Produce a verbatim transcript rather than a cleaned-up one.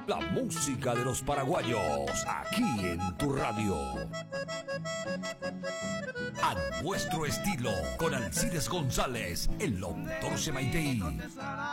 La música de los paraguayos, aquí en tu radio. A nuestro estilo, con Alcides González, el doctor Semaitey.